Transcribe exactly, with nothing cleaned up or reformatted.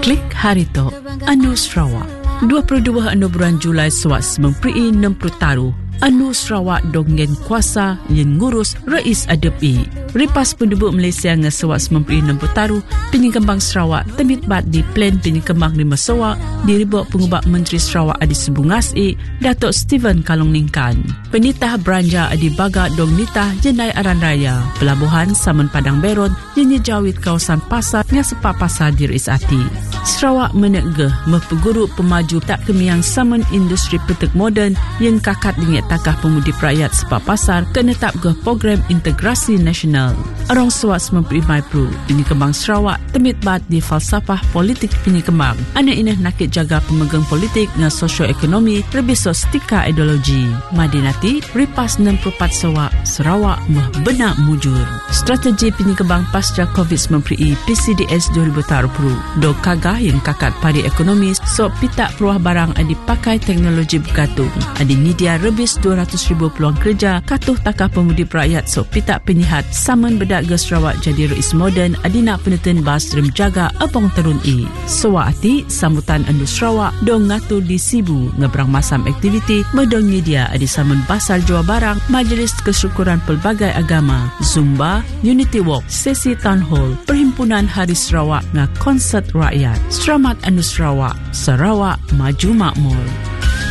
Klik Harito Anu Sarawak dua puluh dua anu bulan Julai Sewaks memperi enam puluh taruh Anu Sarawak dongen kuasa yang ngurus Rais Adepi. Ripas penduduk Malaysia nga Sewaks memperi enam puluh taruh penyekembang Sarawak temit bat di plan penyekembang lima Sarawak diribuk pengubah Menteri Sarawak Adi Subungas E Datuk Stephen Kalong Ningkan. Penitah beranja Adi Baga dong nitah jenai aran raya pelabuhan Saman Padang Beron yang jawit kawasan pasar nga sepak pasar di Rais Ati. Sarawak menegah mempeguruk pemaju tak kemiang Saman industri petek moden yang kakat dengan takah pemudi rakyat sepak pasar kenetap ke program integrasi nasional. Arong Sewaks memperi Maipru penyekembang Sarawak temit bat di falsafah politik penyekembang. Anak ini nakit jaga pemegang politik dengan sosioekonomi lebih sostika ideologi. Madinati ripas enam puluh empat Sarawak Sarawak meh benak mujur. Strategi penyekembang pasca COVID memperi P C D S dua ribu dua puluh. Do kagah yang kakat pari ekonomi so pitak peruah barang adi pakai teknologi bergantung. Adi media rebis dua ratus ribu peluang kerja katuh takah pemudi rakyat so pitak penyihat saman bedak ke Sarawak jadi rais moden adina peneten bas rem jaga apong terun i. Sawa ati sambutan andu Sarawak dong ngatur di Sibu ngebrang masam aktiviti medong media adi saman basar jual barang majlis kesyukuran pelbagai agama Zumba, Unity Walk, sesi Town Hall, Perhimpunan Hari Sarawak nga konsert rakyat. Selamat andu Sarawak, Sarawak maju makmur.